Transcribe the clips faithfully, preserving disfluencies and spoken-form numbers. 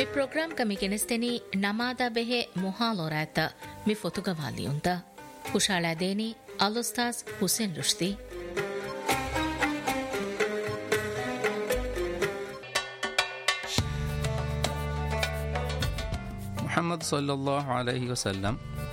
ಮಿ ಪ್ರೋಗ್ರಾಂ ಕಮಿ ಗೆನೆಸ್ತೇನಿ ನಮಾದ ಬೆಹೆ ಮುಹಾಲೋರಾತ ಮಿ ಫೊತುಗವಾಲಿಯುಂತ ಹುಷಾಳಾದೇನಿ ಅಲುಸ್ತಾಸ್ ಹುಸೇನ್ ರುಶ್ದಿ محمد صلى الله عليه وسلم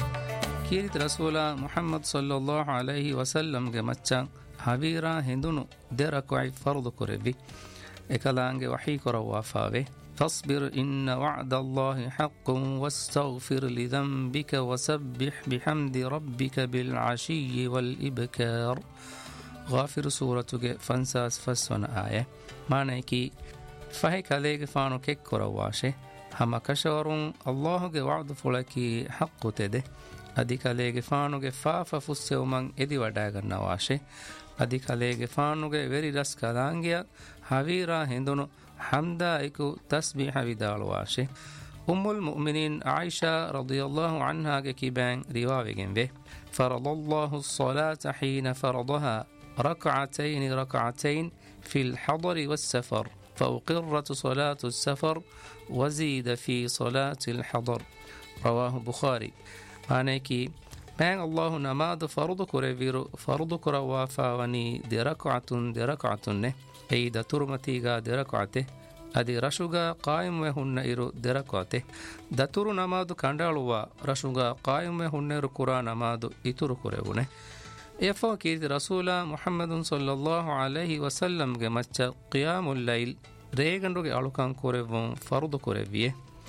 كيرت رسول محمد صلى الله عليه وسلم جمتشا حبيرا هندونو دركوعي فرض كربي اكلانge وحي كروافاوي فاصبر إن وعد الله حق واستغفر لذنبك وسبح بحمد ربك بالعشي والإبكار غافر سورة فانساس فسون آية معنى كي فهي كاليغ فانو كيك كرواشي ಹಮ ಕಶವರುಂ ಅಲ್ಲಾಹುಗೆ ವಾದು ಫುಳಕಿ ಹಕ್ಕು ತೆದೆ ಅದಿಕಲೇಗೆ ಫಾನುಗೆ ಫಾಫ ಫುಸ್ಸೆವುಮಂ ಎದಿ ವಡಾಗನ್ನ ವಾಶೆ ಅದಿಕಲೇಗೆ ಫಾನುಗೆ ವೆರಿ ರಸ್ ಕಲಾಂಗಿಯ ಹವೀರಾ ಹಿಂದುನು ಹಮ್ದಾ ಇಕು ತಸ್ಬೀಹ ವಿದಾಳು ವಾಶೆ ಉಮ್ಮುಲ್ ಮುಅ್ಮಿನೀನ್ ಆಯಿಷಾ ರದಿಯಲ್ಲಾಹು ಅನ್ಹಾಗೆ ಕಿಬ್ಯಾಂಗ್ ರಿವಾವೆಗೆಂವೆ ಫರದಲ್ಲಾಹು ಸಲಾತ ಹೀನ ಫರದಹಾ ರಕ್ಅತೈನ್ ರಕ್ಅತೈನ್ ಫಿಲ್ ಹದರಿ ವಸ್ಸಫರ್ فأقرت صلاة السفر وزيد في صلاة الحضر رواه بخاري آنيكي بان الله نماد فرض كريفيرو فرض كروافا وني دي ركعة دي ركعة أي دا ترمتيغا دي ركعته أدي رشوغا قائم وهن إيرو دي ركعته دا تر نماد كاندالوا رشوغا قائم وهن إيرو كرا نماد إتر كريونه يفو كيد رسول محمد صلى الله عليه وسلم جمتش قيام الليل ريغندوغي ألوكان كوريفون فرض كوريفيه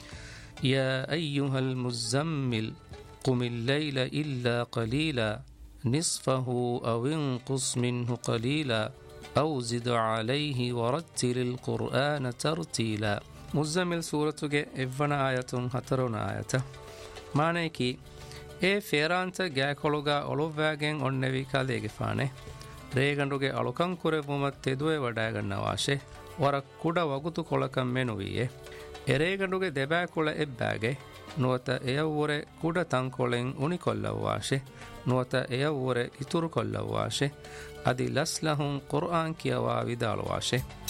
يا أيها المزمل قم الليل إلا قليلا نصفه أو انقص منه قليلا أو زد عليه ورتل القرآن ترتيلا مزمل سورة إفنا آية هترون آية معنى كي ಎ ಫೇರಾಂತ ಗ್ಯಾಕೊಳುಗ ಒಳುವ್ಯಾಗೆನ್ ಒಣ್ಣೆವಿ ಕಾಲೇಗೆ ಫಾಣೆ ರೇಗಂಡುಗೆ ಅಳುಕಂ ಕುರೆವುಮತ್ ತೆದುವೆ ವಡಾಗನ್ನ ವಾಶೆ ವರ ಕುಡ ವಗುತು ಕೊಳಕಂ ಮೆನುವಿಯೆ ಎರೇಗಂಡುಗೆ ದೆಬ್ಯಾಕುಳ ಎಬ್ಬಾಗೆ ನುವತ ಎಯವ್ವರೆ ಕುಡ ತಂಕೊಳೆಂ ಉಣಿಕೊಲ್ಲವಾಶೆ ನುವತ ಎಯವ್ವರೆ ಇತುರು ಕೊಲ್ಲವಾಶೆ ಅದಿ ಲಸ್ಲಹುಂ ಕುರ್ಆನ್ ಕಿಯವಾ ವಿದಾಳುವಾಶೆ